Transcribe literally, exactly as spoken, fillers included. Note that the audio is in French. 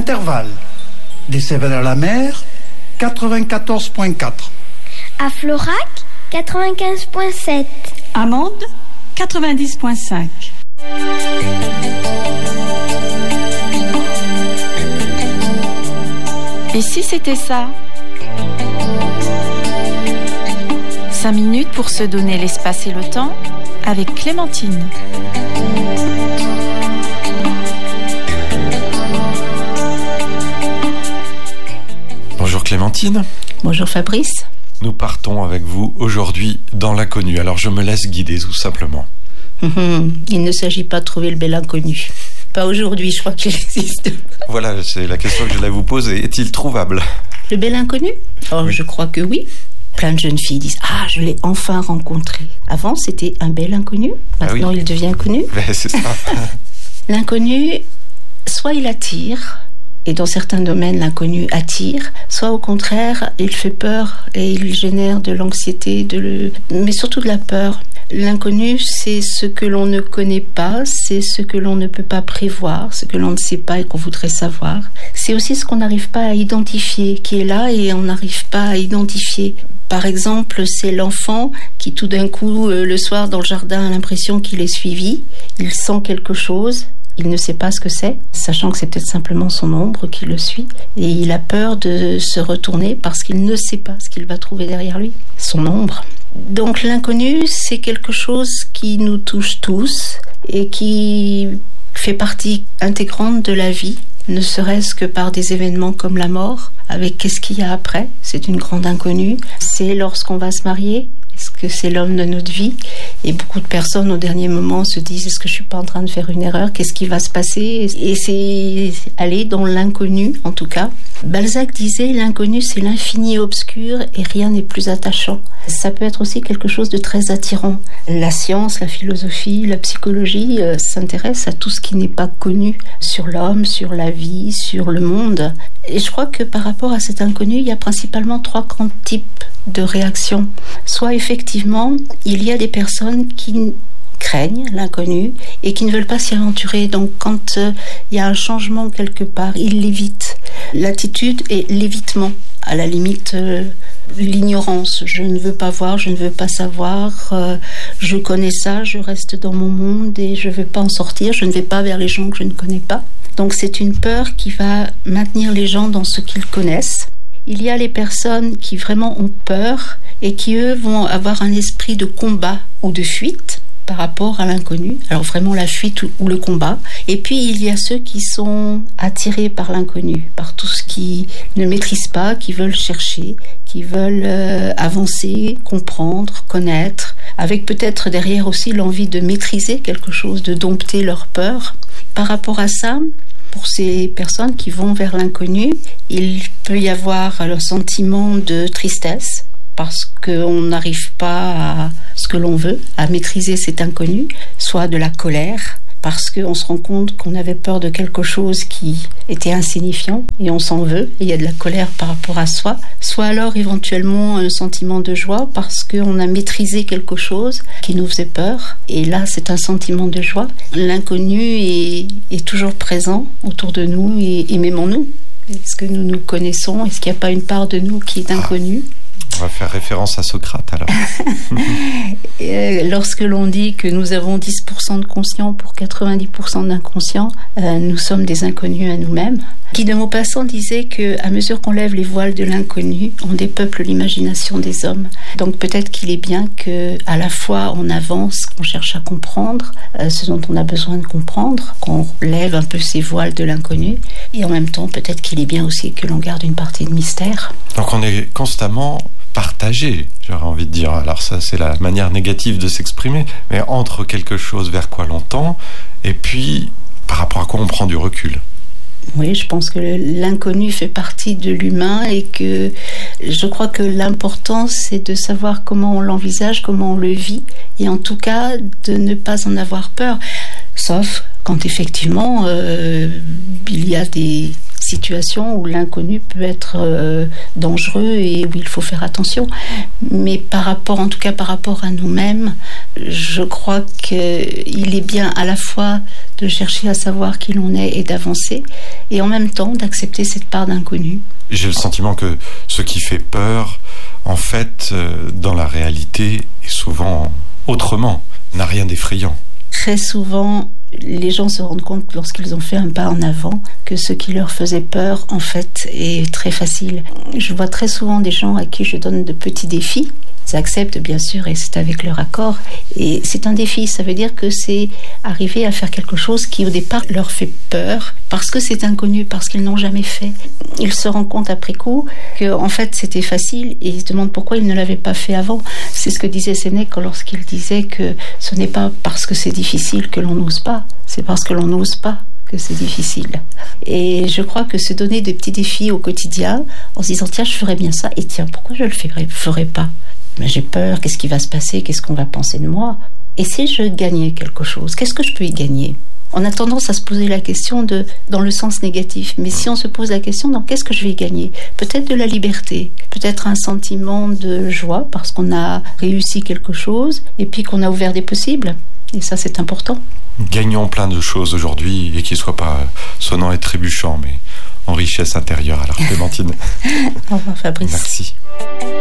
Intervalle. Des Sévères-la-Mer, quatre-vingt-quatorze virgule quatre. À Florac, quatre-vingt-quinze virgule sept. À Mende, quatre-vingt-dix virgule cinq. Et si c'était ça ? Cinq minutes pour se donner l'espace et le temps avec Clémentine. Bonjour Clémentine. Bonjour Fabrice. Nous partons avec vous aujourd'hui dans l'inconnu. Alors je me laisse guider tout simplement. Mmh, il ne s'agit pas de trouver le bel inconnu. Pas aujourd'hui, je crois qu'il existe. Voilà, c'est la question que je voulais vous poser. Est-il trouvable ? Le bel inconnu ? Oh, oui. Je crois que oui. Plein de jeunes filles disent « Ah, je l'ai enfin rencontré ». Avant, c'était un bel inconnu. Maintenant, ah oui. Il devient connu. Ben, c'est ça. L'inconnu, soit il attire, et dans certains domaines, l'inconnu attire, soit au contraire, il fait peur et il génère de l'anxiété, de le... mais surtout de la peur. L'inconnu, c'est ce que l'on ne connaît pas, c'est ce que l'on ne peut pas prévoir, ce que l'on ne sait pas et qu'on voudrait savoir. C'est aussi ce qu'on n'arrive pas à identifier, qui est là et on n'arrive pas à identifier. Par exemple, c'est l'enfant qui tout d'un coup, euh, le soir dans le jardin, a l'impression qu'il est suivi, il sent quelque chose. Il ne sait pas ce que c'est, sachant que c'est peut-être simplement son ombre qui le suit. Et il a peur de se retourner parce qu'il ne sait pas ce qu'il va trouver derrière lui, son ombre. Donc l'inconnu, c'est quelque chose qui nous touche tous et qui fait partie intégrante de la vie, ne serait-ce que par des événements comme la mort, avec qu'est-ce qu'il y a après, c'est une grande inconnue. C'est lorsqu'on va se marier, est-ce que c'est l'homme de notre vie ? Et beaucoup de personnes au dernier moment se disent « Est-ce que je ne suis pas en train de faire une erreur ? Qu'est-ce qui va se passer ?» Et c'est aller dans l'inconnu, en tout cas. Balzac disait « L'inconnu, c'est l'infini obscur et rien n'est plus attachant ». Ça peut être aussi quelque chose de très attirant. La science, la philosophie, la psychologie euh, s'intéressent à tout ce qui n'est pas connu sur l'homme, sur la vie, sur le monde. Et je crois que par rapport à cet inconnu, il y a principalement trois grands types de réactions. Soit effectivement, il y a des personnes qui craignent l'inconnu et qui ne veulent pas s'y aventurer. Donc quand euh, il y a un changement quelque part, ils l'évitent. L'attitude est l'évitement, à la limite euh, l'ignorance. Je ne veux pas voir, je ne veux pas savoir, euh, je connais ça, je reste dans mon monde et je ne veux pas en sortir, je ne vais pas vers les gens que je ne connais pas. Donc c'est une peur qui va maintenir les gens dans ce qu'ils connaissent. Il y a les personnes qui vraiment ont peur et qui, eux, vont avoir un esprit de combat ou de fuite par rapport à l'inconnu. Alors vraiment la fuite ou le combat. Et puis il y a ceux qui sont attirés par l'inconnu, par tout ce qu'ils ne maîtrisent pas, qui veulent chercher, qui veulent euh, avancer, comprendre, connaître, avec peut-être derrière aussi l'envie de maîtriser quelque chose, de dompter leur peur. Par rapport à ça, pour ces personnes qui vont vers l'inconnu, il peut y avoir le sentiment de tristesse parce qu'on n'arrive pas à ce que l'on veut, à maîtriser cet inconnu, soit de la colère, parce qu'on se rend compte qu'on avait peur de quelque chose qui était insignifiant et on s'en veut, et il y a de la colère par rapport à soi, soit alors éventuellement un sentiment de joie parce qu'on a maîtrisé quelque chose qui nous faisait peur, et là c'est un sentiment de joie. L'inconnu est, est toujours présent autour de nous et, et même en nous. Est-ce que nous nous connaissons ? Est-ce qu'il n'y a pas une part de nous qui est inconnue ? On va faire référence à Socrate alors. Lorsque l'on dit que nous avons dix pour cent de conscients pour quatre-vingt-dix pour cent d'inconscients, euh, nous sommes des inconnus à nous-mêmes. Guy de Maupassant disait qu'à mesure qu'on lève les voiles de l'inconnu, on dépeuple l'imagination des hommes. Donc peut-être qu'il est bien qu'à la fois on avance, qu'on cherche à comprendre euh, ce dont on a besoin de comprendre, qu'on lève un peu ces voiles de l'inconnu, et en même temps peut-être qu'il est bien aussi que l'on garde une partie de mystère. Donc on est constamment partagé, j'aurais envie de dire. Alors ça, c'est la manière négative de s'exprimer, mais entre quelque chose vers quoi l'on tend, et puis par rapport à quoi on prend du recul. Oui, je pense que l'inconnu fait partie de l'humain et que je crois que l'important, c'est de savoir comment on l'envisage, comment on le vit, et en tout cas de ne pas en avoir peur, sauf quand effectivement euh, il y a des situations où l'inconnu peut être euh, dangereux et où il faut faire attention. Mais par rapport, en tout cas par rapport à nous-mêmes, je crois qu'il est bien à la fois de chercher à savoir qui l'on est et d'avancer, et en même temps d'accepter cette part d'inconnu. J'ai le sentiment que ce qui fait peur, en fait, euh, dans la réalité, est souvent autrement, n'a rien d'effrayant. Très souvent, les gens se rendent compte lorsqu'ils ont fait un pas en avant que ce qui leur faisait peur, en fait, est très facile. Je vois très souvent des gens à qui je donne de petits défis. Ils acceptent, bien sûr, et c'est avec leur accord. Et c'est un défi, ça veut dire que c'est arriver à faire quelque chose qui, au départ, leur fait peur, parce que c'est inconnu, parce qu'ils n'ont jamais fait. Ils se rendent compte après coup que, en fait, c'était facile, et ils se demandent pourquoi ils ne l'avaient pas fait avant. C'est ce que disait Sénèque lorsqu'il disait que ce n'est pas parce que c'est difficile que l'on n'ose pas, c'est parce que l'on n'ose pas que c'est difficile. Et je crois que se donner des petits défis au quotidien, en se disant, tiens, je ferais bien ça, et tiens, pourquoi je ne le ferais, ferais pas ? Mais j'ai peur, qu'est-ce qui va se passer, qu'est-ce qu'on va penser de moi ? Et si je gagnais quelque chose, qu'est-ce que je peux y gagner ? On a tendance à se poser la question de, dans le sens négatif, mais si on se pose la question, dans qu'est-ce que je vais y gagner ? Peut-être de la liberté, peut-être un sentiment de joie parce qu'on a réussi quelque chose et puis qu'on a ouvert des possibles. Et ça, c'est important. Gagnons plein de choses aujourd'hui et qu'ils ne soient pas sonnants et trébuchants, mais en richesse intérieure. Alors, Clémentine. Au revoir, Fabrice. Merci.